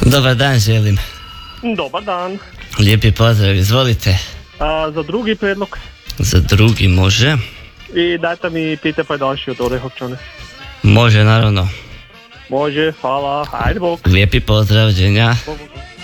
Dobar dan želim. Dobar dan. Lijepi pozdrav, izvolite. Za drugi predlog Za drugi može. i dajte mi pite pa další od Orehovčane. Može naravno. Može, hvala, ajde bok. Lijepi pozdrav, Đenja. Bok, bok.